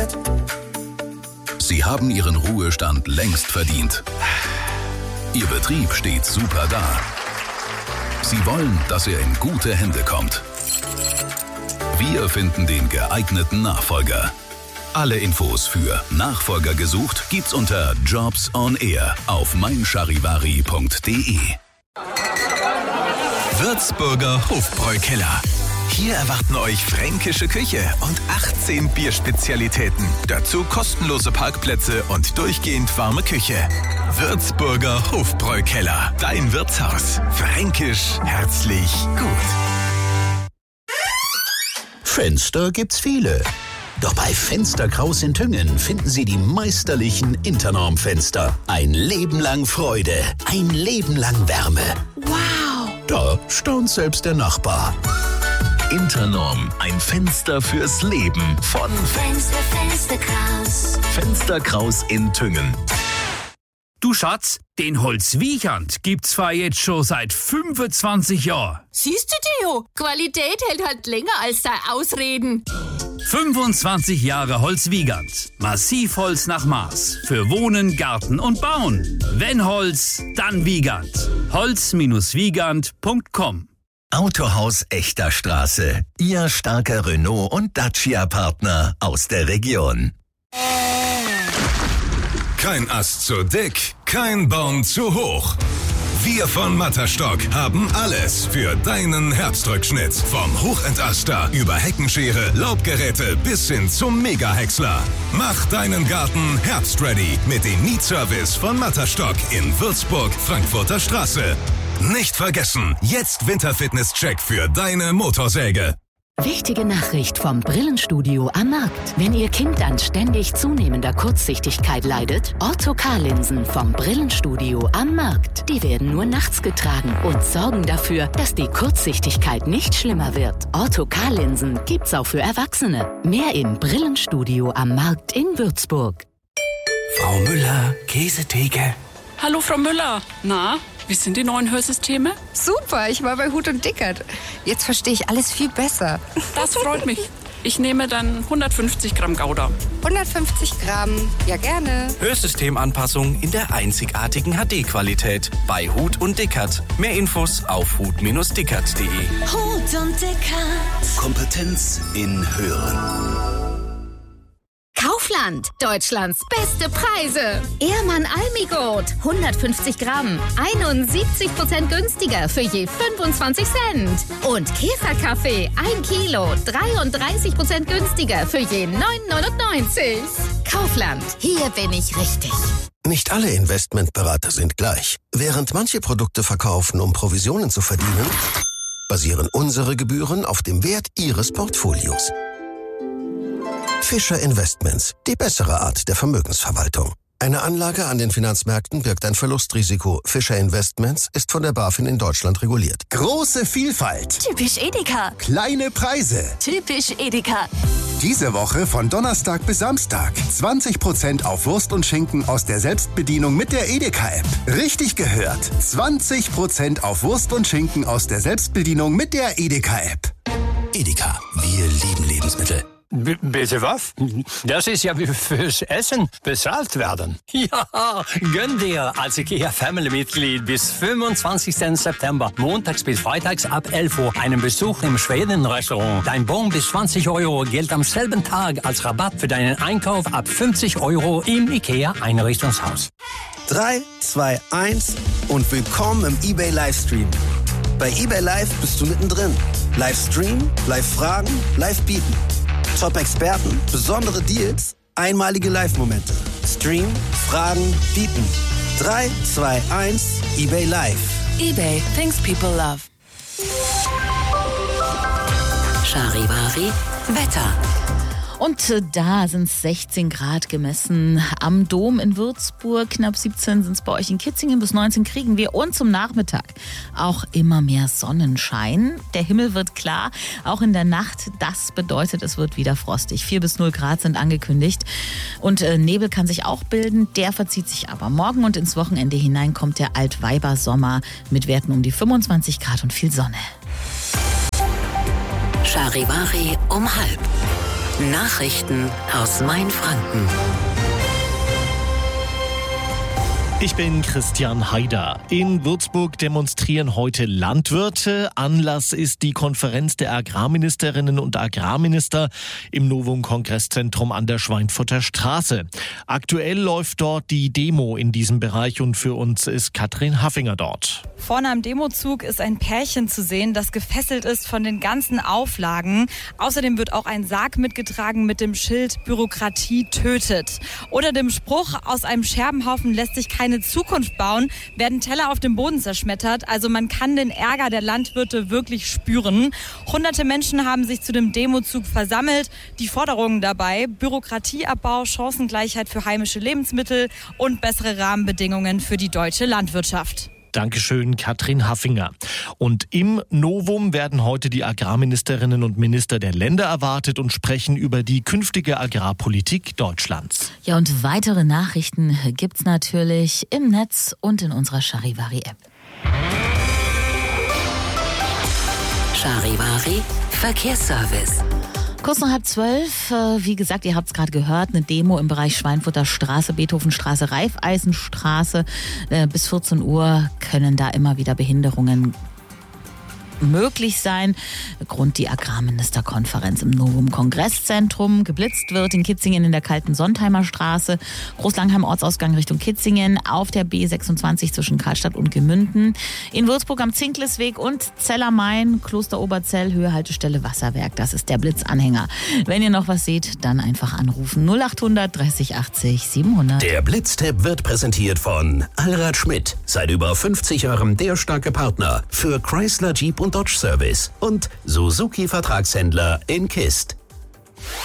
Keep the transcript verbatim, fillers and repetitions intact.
funktioniert. Sie haben Ihren Ruhestand längst verdient. Ihr Betrieb steht super da. Sie wollen, dass er in gute Hände kommt. Wir finden den geeigneten Nachfolger. Alle Infos für Nachfolger gesucht gibt's unter Jobs on Air auf mein charivari punkt de. Würzburger Hofbräukeller. Hier erwarten euch fränkische Küche und achtzehn Bierspezialitäten. Dazu kostenlose Parkplätze und durchgehend warme Küche. Würzburger Hofbräukeller. Dein Wirtshaus. Fränkisch, herzlich, gut. Fenster gibt's viele. Doch bei Fenster Kraus in Thüngen finden Sie die meisterlichen Internorm-Fenster. Ein Leben lang Freude, ein Leben lang Wärme. Wow! Da staunt selbst der Nachbar. Internorm, ein Fenster fürs Leben von Fenster, Fenster Kraus. Fenster Kraus in Thüngen. Du Schatz, den Holzwiechert gibt's zwar jetzt schon seit fünfundzwanzig Jahren. Siehst du, Theo, Qualität hält halt länger als dein Ausreden. fünfundzwanzig Jahre Holzwiegand. Massivholz nach Maß. Für Wohnen, Garten und Bauen. Wenn Holz, dann Wiegand. Holz Wiegand punkt com. Autohaus Echter Straße. Ihr starker Renault- und Dacia-Partner aus der Region. Kein Ast zu dick, kein Baum zu hoch. Wir von Matterstock haben alles für deinen Herbstrückschnitt. Vom Hochentaster über Heckenschere, Laubgeräte bis hin zum Mega-Häcksler. Mach deinen Garten herbstready mit dem Mietservice von Matterstock in Würzburg, Frankfurter Straße. Nicht vergessen, jetzt Winterfitness-Check für deine Motorsäge. Wichtige Nachricht vom Brillenstudio am Markt. Wenn Ihr Kind an ständig zunehmender Kurzsichtigkeit leidet, Ortho-K-Linsen vom Brillenstudio am Markt. Die werden nur nachts getragen und sorgen dafür, dass die Kurzsichtigkeit nicht schlimmer wird. Ortho-K-Linsen gibt's auch für Erwachsene. Mehr im Brillenstudio am Markt in Würzburg. Frau Müller, Käsetheke. Hallo Frau Müller. Na, wie sind die neuen Hörsysteme? Super, ich war bei Huth und Dickert. Jetzt verstehe ich alles viel besser. Das freut mich. Ich nehme dann hundertfünfzig Gramm Gouda. hundertfünfzig Gramm, ja gerne. Hörsystemanpassung in der einzigartigen H D-Qualität bei Huth und Dickert. Mehr Infos auf huth Bindestrich dickert punkt de. Huth und Dickert. Kompetenz in Hören. Kaufland, Deutschlands beste Preise. Ehrmann Almigold, hundertfünfzig Gramm, einundsiebzig Prozent günstiger für je fünfundzwanzig Cent. Und Käferkaffee, ein Kilo, dreiunddreißig Prozent günstiger für je neun neunundneunzig. Kaufland, hier bin ich richtig. Nicht alle Investmentberater sind gleich. Während manche Produkte verkaufen, um Provisionen zu verdienen, basieren unsere Gebühren auf dem Wert Ihres Portfolios. Fischer Investments, die bessere Art der Vermögensverwaltung. Eine Anlage an den Finanzmärkten birgt ein Verlustrisiko. Fischer Investments ist von der BaFin in Deutschland reguliert. Große Vielfalt. Typisch Edeka. Kleine Preise. Typisch Edeka. Diese Woche von Donnerstag bis Samstag. zwanzig Prozent auf Wurst und Schinken aus der Selbstbedienung mit der Edeka-App. Richtig gehört. zwanzig Prozent auf Wurst und Schinken aus der Selbstbedienung mit der Edeka-App. Edeka, wir lieben Lebensmittel. B- bitte was? Das ist ja wie fürs Essen bezahlt werden. Ja, gönn dir als IKEA-Family-Mitglied bis fünfundzwanzigsten September, montags bis freitags ab elf Uhr, einen Besuch im Schweden-Restaurant. Dein Bon bis zwanzig Euro gilt am selben Tag als Rabatt für deinen Einkauf ab fünfzig Euro im IKEA-Einrichtungshaus. drei, zwei, eins und willkommen im eBay Livestream. Bei eBay Live bist du mittendrin. Livestream, Live-Fragen, Live-Bieten. Top-Experten, besondere Deals, einmalige Live-Momente. Stream, Fragen, bieten. drei, zwei, eins, eBay Live. eBay, things people love. Charivari, Wetter. Und da sind es sechzehn Grad gemessen am Dom in Würzburg. Knapp siebzehn sind es bei euch in Kitzingen. Bis neunzehn kriegen wir. Und zum Nachmittag auch immer mehr Sonnenschein. Der Himmel wird klar, auch in der Nacht. Das bedeutet, es wird wieder frostig. vier bis null Grad sind angekündigt. Und äh, Nebel kann sich auch bilden. Der verzieht sich aber morgen. Und ins Wochenende hinein kommt der Altweibersommer mit Werten um die fünfundzwanzig Grad und viel Sonne. Charivari um halb. Nachrichten aus Mainfranken. Ich bin Christian Haider. In Würzburg demonstrieren heute Landwirte. Anlass ist die Konferenz der Agrarministerinnen und Agrarminister im Novum Kongresszentrum an der Schweinfurter Straße. Aktuell läuft dort die Demo in diesem Bereich und für uns ist Katrin Haffinger dort. Vorne am Demozug ist ein Pärchen zu sehen, das gefesselt ist von den ganzen Auflagen. Außerdem wird auch ein Sarg mitgetragen mit dem Schild Bürokratie tötet. Oder dem Spruch, aus einem Scherbenhaufen lässt sich keine Zukunft bauen, werden Teller auf dem Boden zerschmettert. Also man kann den Ärger der Landwirte wirklich spüren. Hunderte Menschen haben sich zu dem Demozug versammelt. Die Forderungen dabei: Bürokratieabbau, Chancengleichheit für heimische Lebensmittel und bessere Rahmenbedingungen für die deutsche Landwirtschaft. Dankeschön, Katrin Haffinger. Und im Novum werden heute die Agrarministerinnen und Minister der Länder erwartet und sprechen über die künftige Agrarpolitik Deutschlands. Ja, und weitere Nachrichten gibt's natürlich im Netz und in unserer Charivari-App. Charivari Verkehrsservice. Kurz nach halb zwölf, wie gesagt, ihr habt es gerade gehört, eine Demo im Bereich Schweinfurter Straße, Beethovenstraße, Raiffeisenstraße. Bis vierzehn Uhr können da immer wieder Behinderungen möglich sein. Grund die Agrarministerkonferenz im Novum Kongresszentrum. Geblitzt wird in Kitzingen in der Kalten Sontheimer Straße, Großlangheim Ortsausgang Richtung Kitzingen, auf der B sechsundzwanzig zwischen Karlstadt und Gemünden, in Würzburg am Zinklesweg und Zellermain, Kloster Oberzell, Höhe Haltestelle Wasserwerk. Das ist der Blitzanhänger. Wenn ihr noch was seht, dann einfach anrufen. null achthundert dreißig achtzig siebenhundert. Der Blitztipp wird präsentiert von Allrad Schmidt. Seit über fünfzig Jahren der starke Partner für Chrysler, Jeep und Dodge Service und Suzuki Vertragshändler in Kist.